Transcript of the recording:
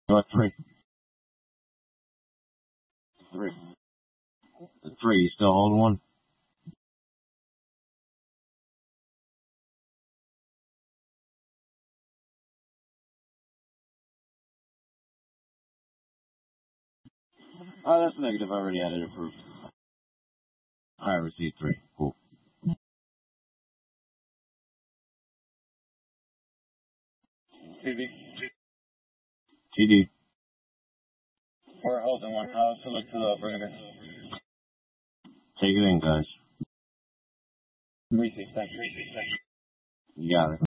What, three? Three. Three, you still hold one? Oh, that's negative. I already had it approved. I received three. Cool. TD. TD. We're holding one. I'll select to the perimeter. Take it in, guys. Receive. Thank you. You got it.